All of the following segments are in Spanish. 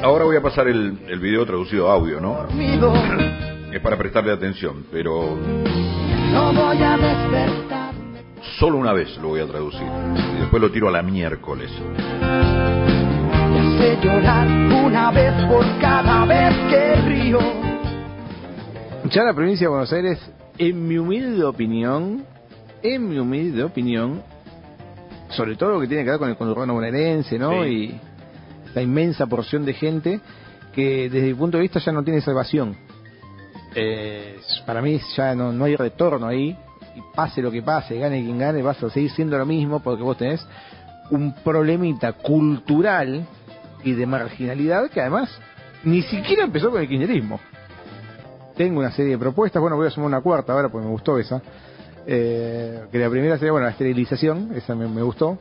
Ahora voy a pasar el video traducido a audio, ¿no? Es para prestarle atención, pero no voy a despertar. Solo una vez lo voy a traducir y después lo tiro a la miércoles. Me hace llorar una vez por cada vez que río. Ya la provincia de Buenos Aires, en mi humilde opinión, sobre todo lo que tiene que ver con el conurbano bonaerense, ¿no? Sí. Y la inmensa porción de gente que desde mi punto de vista ya no tiene salvación. Para mí ya no hay retorno ahí, y pase lo que pase, gane quien gane, vas a seguir siendo lo mismo porque vos tenés un problemita cultural y de marginalidad que además ni siquiera empezó con el kirchnerismo. Tengo una serie de propuestas, bueno, voy a sumar una cuarta ahora porque me gustó esa. Que la primera sería, bueno, la esterilización, esa me gustó.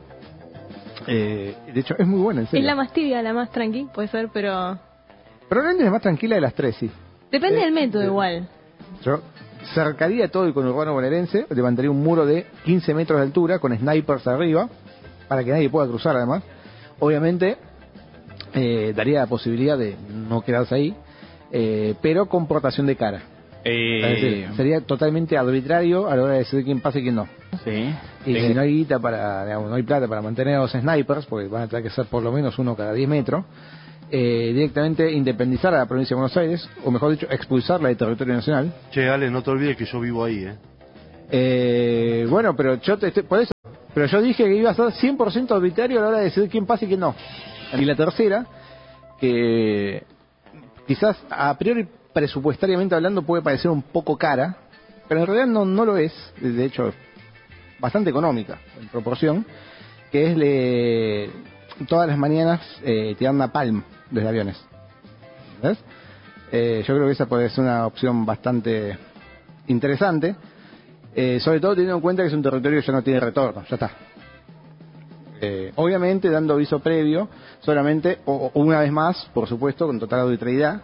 De hecho, es muy buena, en serio. Es la más tibia, la más tranqui, puede ser, pero... Probablemente es más tranquila de las tres, sí. Depende del método igual. Yo cercaría todo el conurbano bonaerense, levantaría un muro de 15 metros de altura con snipers arriba, para que nadie pueda cruzar además. Obviamente, daría la posibilidad de no quedarse ahí, pero con portación de cara. Es decir, sería totalmente arbitrario a la hora de decidir quién pasa y quién no. Sí. Y si no hay guita para, digamos, no hay plata para mantener a los snipers, porque van a tener que ser por lo menos uno cada 10 metros, directamente independizar a la provincia de Buenos Aires, o mejor dicho, expulsarla del territorio nacional. Che, Ale, no te olvides que yo vivo ahí, Bueno, pero yo por eso, pero yo dije que iba a ser 100% arbitrario a la hora de decidir quién pasa y quién no. Y la tercera, que quizás a priori presupuestariamente hablando puede parecer un poco cara, pero en realidad no lo es, de hecho bastante económica en proporción, que es todas las mañanas tirar una palm desde aviones. ¿Ves? Yo creo que esa puede ser una opción bastante interesante, sobre todo teniendo en cuenta que es un territorio que ya no tiene retorno, ya está. Obviamente dando aviso previo, solamente, o una vez más, por supuesto, con total arbitrariedad,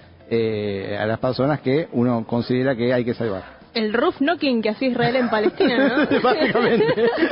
a las personas que uno considera que hay que salvar. El roof knocking que hacía Israel en Palestina, ¿no? Básicamente.